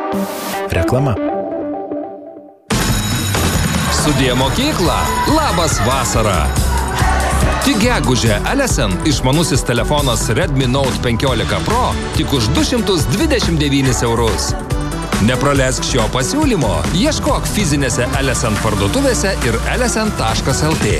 Reklama. Sudie mokykla, labas vasara. Tik gegužę LSN išmanusis telefonas Redmi Note 15 Pro tik už 229 eurus. Nepraleisk šio pasiūlymo, ieškok fizinėse LSN parduotuvėse ir lsn.lt.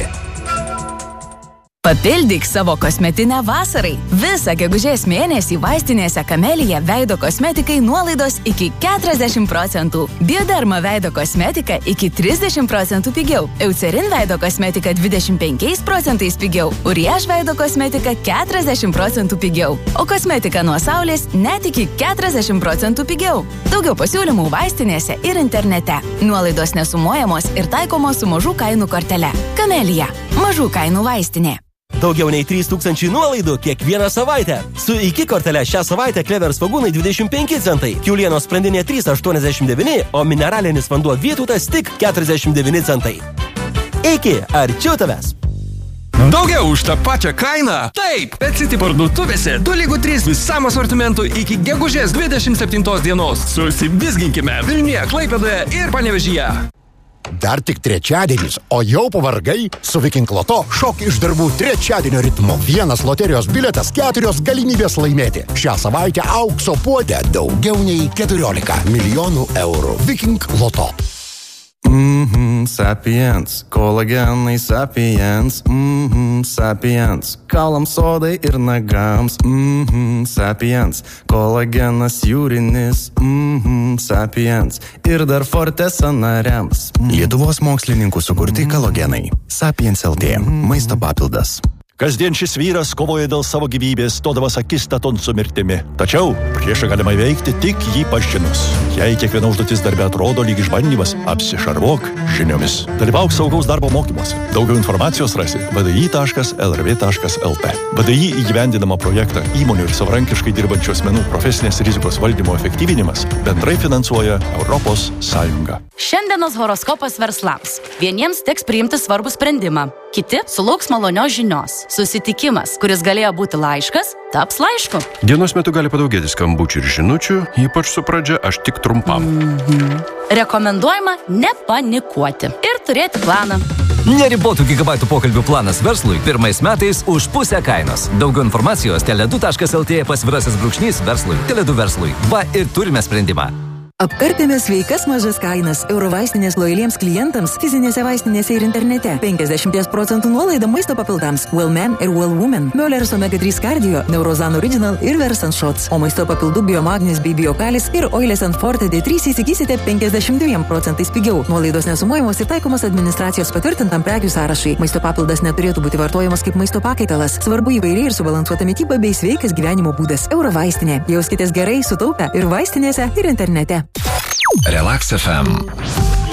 Papildyk savo kosmetinę vasarai. Visą gegužės mėnesį vaistinėse Kamelija veido kosmetikai nuolaidos iki 40%. Bioderma veido kosmetika iki 30% pigiau. Eucerin veido kosmetika 25% pigiau. Uriaž veido kosmetika 40% pigiau. O kosmetika nuo saulės net iki 40% pigiau. Daugiau pasiūlymų vaistinėse ir internete. Nuolaidos nesumuojamos ir taikomos su mažų kainų kortele. Kamelija. Mažų kainų vaistinė. Daugiau nei 3000 nuolaidų kiekvieną savaitę. Su iki kortele šią savaitę Clever svogūnai 25 centai, kiaulienos sprandinė 3,89, o mineralinis vanduo Vytautas tik 49 centai. Iki, arčiau tavęs. Daugiau už tą pačią kainą? Taip, Pet City parduotuvėse 2x3 visam asortimentui iki gegužės 27 dienos. Susibizginkime Vilniuje, Klaipėdoje ir Panevėžyje. Dar tik trečiadienis, o jau pavargai? Su Viking Loto šok iš darbų trečiadienio ritmu. Vienas loterijos bilietas, 4 galimybės laimėti. Šią savaitę aukso puode daugiau nei 14 milijonų eurų. Viking Loto. Sapiens, kolagenai Sapiens, Sapiens, kaulams odai ir nagams, Sapiens, kolagenas jūrinis, Sapiens, ir dar Forte sąnariams. Lietuvos mokslininkų sukurti kolagenai. Sapiens LT. Maisto papildas. Kasdien šis vyras kovoja dėl savo gyvybės, stodamas akistaton su mirtimi. Tačiau priešą galima įveikti tik jį pažinus. Jei kiekviena užduotis darbe atrodo lyg išbandymas, apsišarvuok žiniomis. Dalyvauk saugaus darbo mokymuose. Daugiau informacijos rasi vdi.lrv.lt. VDI įgyvendinamą projektą įmonių ir savarankiškai dirbančių asmenų profesinės rizikos valdymo efektyvinimas bendrai finansuoja Europos Sąjunga. Šiandienos horoskopas verslams. Vieniems teks priimti svarbų sprendimą. Kiti sulauks malonios žinios. Susitikimas, kuris galėjo būti laiškas, taps laišku. Dienos metu gali padaugėti skambučių ir žinučių, ypač su pradžia aš tik trumpam. Rekomenduojama nepanikuoti ir turėti planą. Neribotų gigabaitų pokalbių planas verslui pirmais metais už pusę kainos. Daugiau informacijos tele2.lt /verslui. Tele2 verslui. Va ir turime sprendimą. Apkarpėme sveikas mažas kainas Eurovaistinės lojaliems klientams fizinėse vaistinėse ir internete. 50% nuolaida maisto papildams Wellman ir Wellwoman, Möller's Omega 3 Cardio, Neurozan Original ir Versant Shots. O maisto papildų Biomagnis bei Biokalis ir Oilės ant Forte D3 įsigysite 52% pigiau. Nuolaidos nesumuojamos ir taikomos administracijos patvirtintam prekių sąrašai. Maisto papildas neturėtų būti vartojamas kaip maisto pakaitalas. Svarbu įvairiai ir subalansuota mityba bei sveikas gyvenimo būdas. Eurovaistinė. Jauskitės gerai, sutaupę ir vaistinėse ir internete. Relax FM.